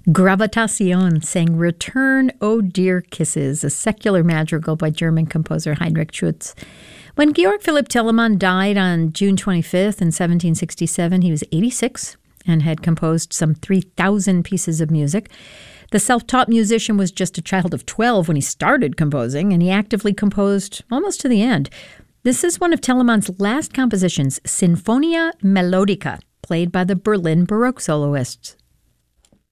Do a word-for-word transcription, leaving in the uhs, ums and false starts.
Gravitación sang Return, O Dear Kisses, a secular madrigal by German composer Heinrich Schütz. When Georg Philipp Telemann died on June twenty-fifth in seventeen sixty-seven, he was eighty-six and had composed some three thousand pieces of music. The self-taught musician was just a child of twelve when he started composing, and he actively composed almost to the end. This is one of Telemann's last compositions, Sinfonia Melodica, played by the Berlin Baroque soloists.